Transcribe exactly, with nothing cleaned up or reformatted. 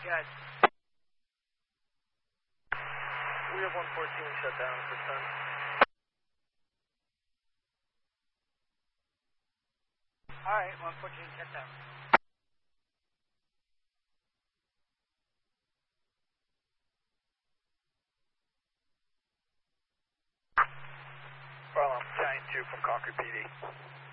Good. We have one fourteen shut down at this time. Alright, one fourteen shut down. Well, I'm Giant two from Concord P D.